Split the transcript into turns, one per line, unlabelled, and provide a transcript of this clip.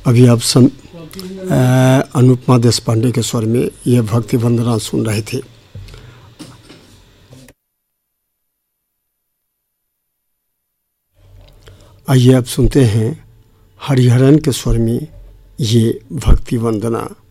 अभी आप अनुपमा देशपांडे के स्वर में यह भक्ति वंदना सुन रहे थे। आइए आप सुनते हैं हरिहरन के स्वर में ये भक्ति वंदना।